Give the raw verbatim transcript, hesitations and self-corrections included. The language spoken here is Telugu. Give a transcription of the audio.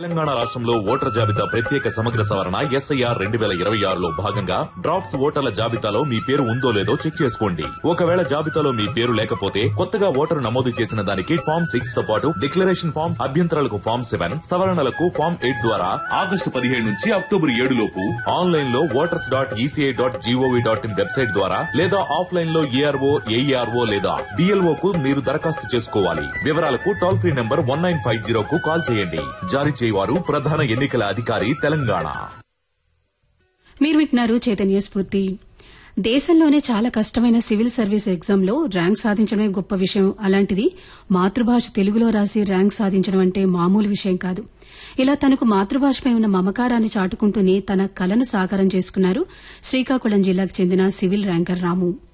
తెలంగాణ రాష్ట్రంలో ఓటర్ జాబితా ప్రత్యేక సమగ్ర సవరణ ఎస్ఐఆర్ రెండు వేల ఇరవై ఆరులో భాగంగా డ్రాఫ్ట్స్ ఓటర్ల జాబితాలో మీ పేరు ఉందో లేదో చెక్ చేసుకోండి. ఒకవేళ జాబితాలో మీ పేరు లేకపోతే కొత్తగా ఓటరు నమోదు చేసిన దానికి ఫామ్ సిక్స్ తో పాటు డిక్లరేషన్ ఫామ్, అభ్యంతరాలకు ఫామ్ సెవెన్, సవరణలకు ఫామ్ ఎయిట్ ద్వారా ఆగస్టు పదిహేడు నుంచి అక్టోబర్ ఏడు లోపు ఆన్లైన్ లో voters dot ECI dot GOV dot in website ద్వారా లేదా ఆఫ్లైన్ లో ఏఆర్ఓ, ఏఈఆర్ఓ లేదా బిఎల్ఓ కు మీరు దరఖాస్తు చేసుకోవాలి. వివరాలకు toll free number one nine five zero కు కాల్ చేయండి. జారీ చేయవారు ప్రధాన ఎన్నికల అధికారి తెలంగాణ. మీరు వింటున్నారు చైతన్య స్ఫూర్తి. దేశంలోనే చాలా కష్టమైన సివిల్ సర్వీస్ ఎగ్జామ్ లో ర్యాంక్ సాధించడమే గొప్ప విషయం. అలాంటిది మాతృభాష తెలుగులో రాసి ర్యాంక్ సాధించడం అంటే మామూలు విషయం కాదు. ఇలా తనకు మాతృభాషపై ఉన్న మమకారాన్ని చాటుకుంటూనే తన కలను సాకారం చేసుకున్నారు శ్రీకాకుళం జిల్లాకు చెందిన సివిల్ ర్యాంకర్ రాము.